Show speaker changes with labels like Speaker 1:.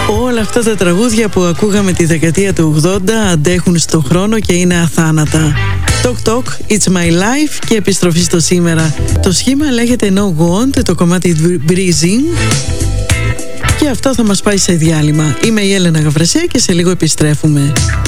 Speaker 1: Όλα αυτά τα τραγούδια που ακούγαμε τη δεκαετία του 80 αντέχουν στον χρόνο και είναι αθάνατα. Talk Talk, It's My Life και επιστροφή στο σήμερα. Το σχήμα λέγεται No Want, το κομμάτι Breezing. Και αυτό θα μας πάει σε διάλειμμα. Είμαι η Έλενα Γαβρασιά και σε λίγο επιστρέφουμε.